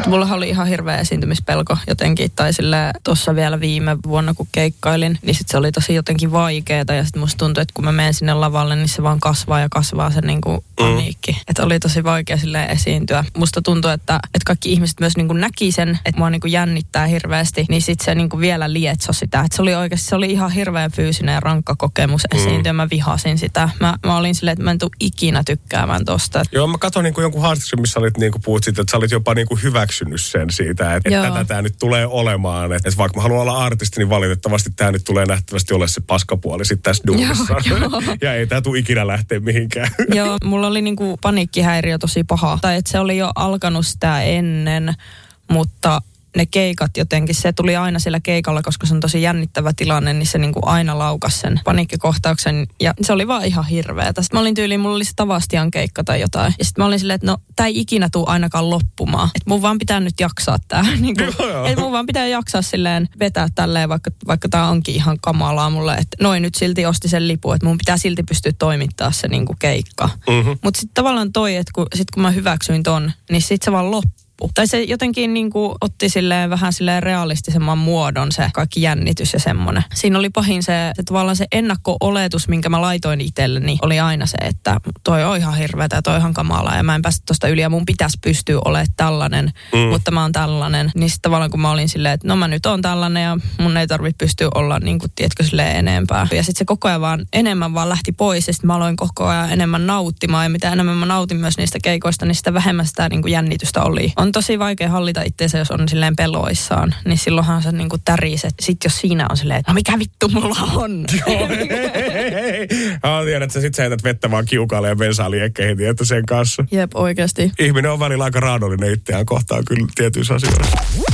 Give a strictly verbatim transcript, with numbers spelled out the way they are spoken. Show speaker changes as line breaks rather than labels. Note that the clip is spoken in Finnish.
Että mulla oli ihan hirveä esiintymispelko jotenkin, tai silleen tuossa vielä viime vuonna kun keikkailin, niin sit se oli tosi jotenkin vaikeeta ja sit musta tuntui, että kun mä menen sinne lavalle, niin se vaan kasvaa ja kasvaa se niinku paniikki. Mm. Että oli tosi vaikea silleen esiintyä. Musta tuntui, että, että kaikki ihmiset myös niinku näki sen, että mua niinku jännittää hirveästi, niin sit se niinku vielä lietsoi sitä. Että se oli oikeasti, se oli ihan hirveä fyysinen ja rankka kokemus esiintyä. Mm. Mä vihasin sitä. Mä, mä olin silleen, että mä en tule ikinä tykkäämään tosta.
Joo, mä katsoin niinku jonkun haastattelun, missä olit niinku puhut siitä, että sä olit jopa niinku hyväksynyt sen siitä, että, että tätä tää nyt tulee olemaan. Että, että vaikka mä haluan olla artisti, niin valitettavasti tää nyt tulee nähtävästi ole se paskapuoli sitten tässä duunissa. Joo, ja ei tää tule ikinä lähteä mihinkään.
Joo, mulla oli niinku paniikkihäiriö tosi paha. Tai että se oli jo alkanut sitä ennen, mutta ne keikat jotenkin, se tuli aina siellä keikalla, koska se on tosi jännittävä tilanne, niin se niinku aina laukasi sen paniikkikohtauksen. Ja se oli vaan ihan hirveetä. Sitten mä olin tyyliin, mulla oli se Tavastian keikka tai jotain. Ja sitten mä olin silleen, että no, tää ei ikinä tule ainakaan loppumaan. Että mun vaan pitää nyt jaksaa tää. Niinku, että mun vaan pitää jaksaa silleen vetää tälleen, vaikka, vaikka tää onkin ihan kamalaa mulle. Että noin nyt silti osti sen lipun, että mun pitää silti pystyä toimittaa se niinku keikka. Mm-hmm. Mutta sitten tavallaan toi, että kun, sit kun mä hyväksyin ton, niin sit se vaan loppui. Tai se jotenkin niin kuin otti silleen vähän silleen realistisemman muodon se kaikki jännitys ja semmoinen. Siinä oli pahin se, että tavallaan se ennakko-oletus, minkä mä laitoin itselleni, oli aina se, että toi on ihan hirveätä ja toi on ihan kamalaa ja mä en päästä tosta yli ja mun pitäisi pystyä olemaan tällainen, mm. mutta mä oon tällainen. Niin sitten tavallaan kun mä olin silleen, että no mä nyt oon tällainen ja mun ei tarvitse pystyä olla niin kuin, tiedätkö, silleen enempää. Ja sitten se koko ajan vaan enemmän vaan lähti pois ja sitten mä aloin koko ajan enemmän nauttimaan ja mitä enemmän mä nautin myös niistä keikoista, niin sitä vähemmän sitä niin kuin jännitystä oli. On tosi vaikea hallita itseensä, jos on silleen peloissaan. Niin silloinhan se niinku täriset. Sitten jos siinä on silleen, että no mikä vittu mulla on?
Joo, hei, hei, hei. Mä tiedän, että sä sit sä jätät vettä vaan kiukaalle ja bensaa liekkeihin, tietä sen kanssa.
Jep, oikeasti.
Ihminen on välillä aika raadollinen itseään kohtaan kyllä tietyissä asioissa.